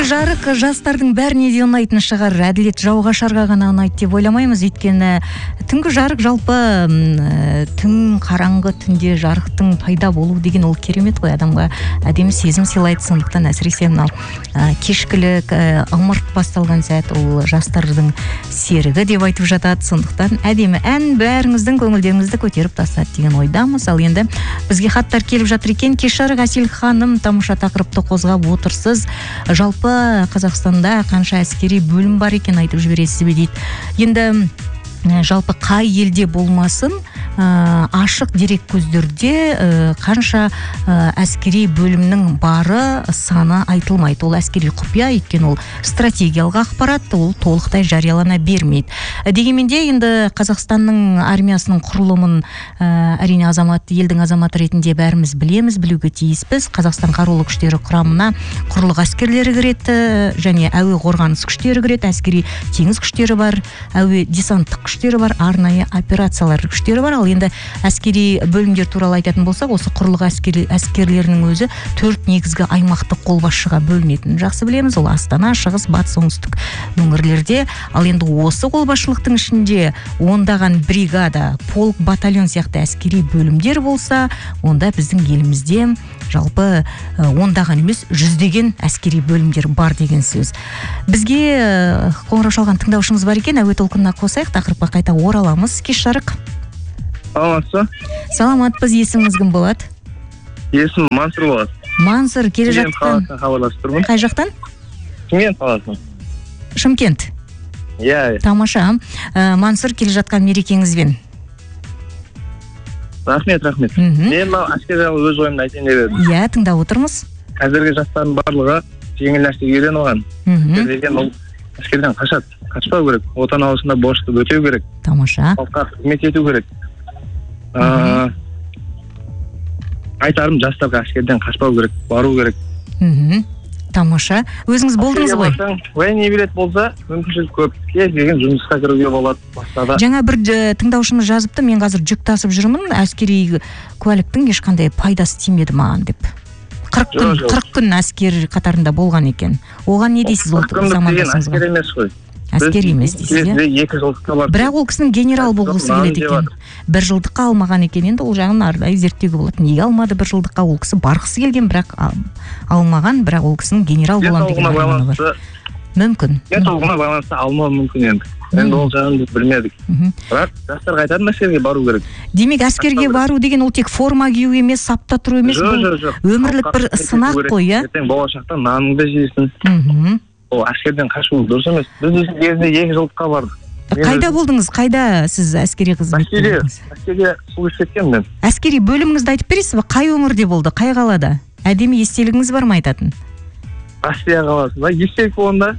жарық жастардың бәріне де ұнайтын шығар. Әділет жауғашарға ғана ұнайды деп ойламаймыз. Өйткені түнгі жарық жалпы түн қараңғы түнде жарықтың пайда болу деген ол керемет қой. Адамға әдемі сезім сыйлайды. Сондықтан әсіресе мынау кешкілік ымырт басталған сәт ол жастардың серігі деп айтып жатады. Сондықтан әдемі ән бәріңіздің көңілдеріңізді көтеріп тастады деген ойдамыз. Ал енді бізге хаттар келіп жатыр екен. Кеш жарық Әсел ханым тамаша тақырыпты қозғап отырсыз. Жалпы Қазақстанда қанша әскери бөлім бар екен айтып жібересіз бе дейді. Енді жалпы қай елде болмасын ашық дерек көздерде қанша әскери бөлімнің бары саны айтылмайды. Ол әскери құпия, өйткені ол стратегиялық ақпарат, ол толықтай жариялана бермейді. Дегенмен де енді Қазақстанның армиясының құрылымын әрине елдің азаматы ретінде бәріміз білеміз, білуге тиіспіз. Қазақстан қарулы күштері құрамына құрлық әскерлері кіреді, және әуе қорғаныс күштері кіреді, әскери теңіз күштері бар, әуе десанттық күштері бар, арнайы операциялар күштері бар. Ал енді әскери бөлімдер туралы айтатын болсақ, осы құрлық әскерлерінің өзі 4 негізгі аймақтық қолбасшыға бөлінетінін жақсы білеміз. Ол Астана, Шығыс, Батыс, Оңтүстік өңірлерде. Ал енді осы қолбасшылықтың ішінде ондаған бригада, полк, батальон сияқты әскери бөлімдер болса, онда біздің елімізде жалпы ондаған емес, жүздеген әскери бөлімдер бар деген сөз. Бізге қоңырау шалған тыңдаушымыз бар екен, әуе толқынына қосайық, тақырыпқа қайта ораламыз. Кеш жарық. Саламатсыз? Саламатпыз, есіміңіз кім болады? Есім Мансур болады. Мансур, келе жақтан. Хабарласып тұрмын. Қай жақтан? Шымкент қаласынан. Шымкент. Иә. Тамаша. Мансур, келе жатқан мерекеңізбен. Рахмет. Мен әскер жайлы өз ойымды айтайын деп едім. Иә, тыңдап отырмыз. Қазіргі жастардың барлығы жеңіл нәрсеге үйреніп алған. Деген ол әскерден қашпау керек. Отан алушында борышты өтеу керек. Тамаша. Халыққа қызмет ету керек. Айтарым, жастарға әскерден қашпау керек, бару керек. Тамаша. Өзіңіз болдыңыз ғой? Военный билет болса, мүмкіншілік көп. Кез келген жұмысқа кіруге болады. Жаңа бір тыңдаушымыз жазыпты, мен қазір жүк тасып жүрмін, әскери куәліктің ешқандай пайдасы тимеді маған деп. 40 күн әскер қатарында болған екен. Оған не дейсіз? 40 күндік деген әскер емес қой. Әскер емес дейсіз, иә? 2 жылдыққа бар. Бірақ ол кісінің генерал болғысы келеді екен. 1 жылдыққа алмаған екен, енді ол жағын арнайы зерттеуге болады. Неге алмады 1 жылдыққа? Ол кісі барғысы келген, бірақ алмаған, бірақ ол кісінің генерал болған деген арманы бар. Мүмкін. Денсаулығына байланысты алмауы мүмкін енді. Енді ол жағын біз білмедік. Бірақ жастарға айтатын әскерге бару керек. Демек әскерге бару деген ол тек форма кию емес, сапта тұру емес, бұл өмірлік бір сынақ қой, иә? Ертең болашақта наныңды жейсің. Ол әскерден қашу дұрыс емес. Біз кезінде 2 жылдыққа бардық. Қайда болдыңыз? Қайда сіз әскери қызмет етдіңіз? Әскерге служить еткенмін мен. Әскери бөліміңізді айтып бересіз бе? Қай өңірде болды? Қай қалада? Әдемі естелігіңіз бар ма айтатын? Россия қаласында естелік болғанда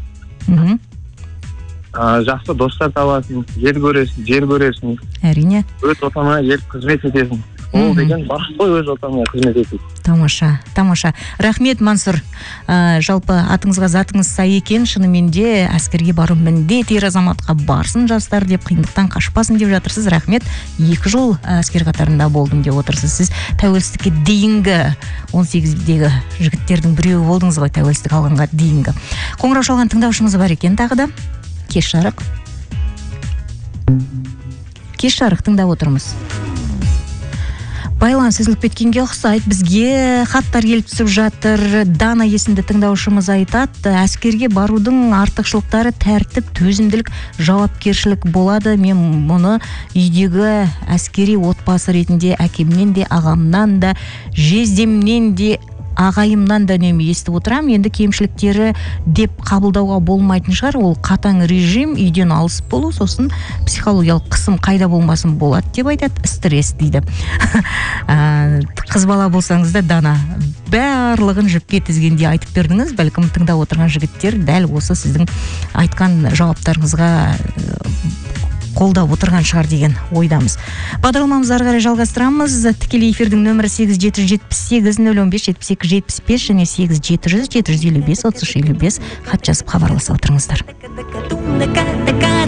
жақсы достар табасың, жер көресің. Әрине. Өз отаныңа ел қызмет етесің. Ол деген бақыт қой, өз отаныңа қызмет ету. Тамаша. Рахмет, Мансур. Жалпы атыңызға затыңыз сай екен, шынымен де әскерге бару міндет, ер азаматқа барсын жастар деп, қиындықтан қашпасын деп жатырсыз. Рахмет. 2 жыл әскер қатарында болдым деп отырсыз. Сіз тәуелсіздікке дейінгі 18-дегі жігіттердің біреуі болдыңыз ғой, тәуелсіздік алғанға дейінгі. Қоңырау шалған тыңдаушымыз бар екен тағы да. Кеш жарық. Тыңдап отырмыз. Байланыс үзіліп кеткенге ұқсайды. Бізге хаттар келіп түсіп жатыр. Дана есімді тыңдаушымыз айтады, әскерге барудың артықшылықтары тәртіп, төзімділік, жауапкершілік болады. Мен мұны үйдегі әскери отбасы ретінде әкемнен де, ағамнан да, жездемнен де, ағайымнан да үнемі естіп отырам. Енді кемшіліктері деп қабылдауға болмайтын шығар. Ол қатаң режим, үйден алыс болу, сосын психологиялық қысым қайда болмасын болады деп айтады. Стресс дейді. Қыз бала болсаңыз да, Дана, барлығын жіпке тізгенде айтып бердіңіз. Бәлкім тыңдап отырған жігіттер дәл осы сіздің айтқан жауаптарыңызға қолдап отырған шығар деген ойдамыз. Бағдарламамызды ары қарай жалғастырамыз. Тікелей эфирдің нөмірі 8778-015-72-75 және 8700-755-3355 хат жазып хабарласа отырыңыздар.